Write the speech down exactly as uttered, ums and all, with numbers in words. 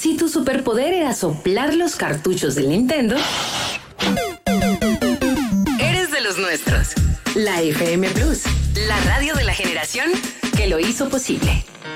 Si tu superpoder era soplar los cartuchos del Nintendo, eres de los nuestros. La F M Plus, la radio de la generación que lo hizo posible.